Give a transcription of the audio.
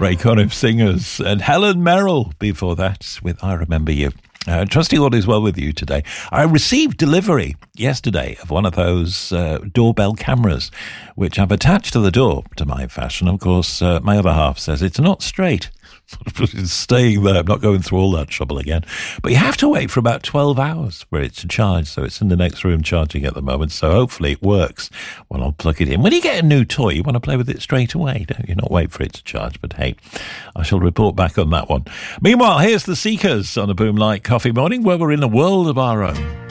Ray Conniff Singers, and Helen Merrill before that with I Remember You. Trusting all is well with you today. I received delivery yesterday of one of those doorbell cameras, which I've attached to the door to my fashion. Of course, my other half says it's not straight. It's staying there. I'm not going through all that trouble again. But you have to wait for about 12 hours for it to charge. So it's in the next room charging at the moment. So hopefully it works when I'll plug it in. When you get a new toy, you want to play with it straight away, don't you? Not wait for it to charge. But hey, I shall report back on that one. Meanwhile, here's the Seekers on a Boom Light Coffee Morning, where we're in a world of our own.